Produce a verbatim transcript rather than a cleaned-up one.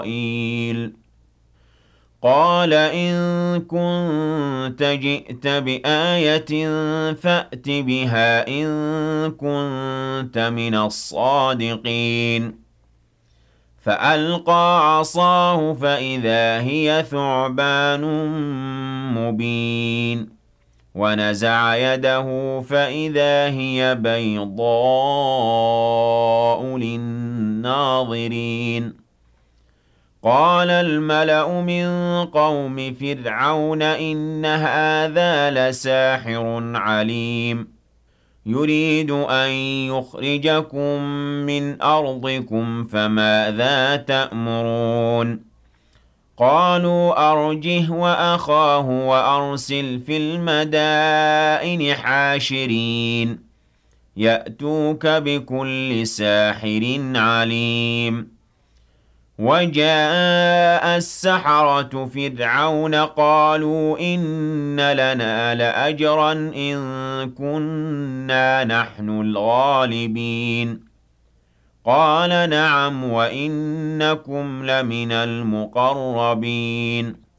إسرائيل قال إن كنت جئت بآية فأت بها إن كنت من الصادقين فألقى عصاه فإذا هي ثعبان مبين ونزع يده فإذا هي بيضاء للناظرين قال الملأ من قوم فرعون إن هذا لساحر عليم يريد أن يخرجكم من أرضكم فماذا تأمرون قالوا أرجه وأخاه وأرسل في المدائن حاشرين يأتوك بكل ساحر عليم وجاء السحرة فرعون قالوا إن لنا لأجرا إن كنا نحن الغالبين قال نعم وإنكم لمن المقربين